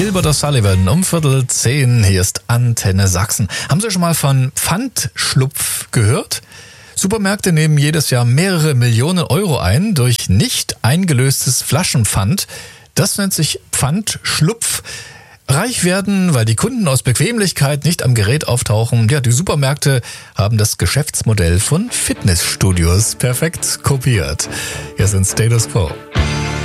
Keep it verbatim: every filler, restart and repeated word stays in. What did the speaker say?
Gilbert O'Sullivan um Viertel zehn. Hier ist Antenne Sachsen. Haben Sie schon mal von Pfandschlupf gehört? Supermärkte nehmen jedes Jahr mehrere Millionen Euro ein durch nicht eingelöstes Flaschenpfand. Das nennt sich Pfandschlupf. Reich werden, weil die Kunden aus Bequemlichkeit nicht am Gerät auftauchen. Ja, die Supermärkte haben das Geschäftsmodell von Fitnessstudios perfekt kopiert. Hier sind Status Quo.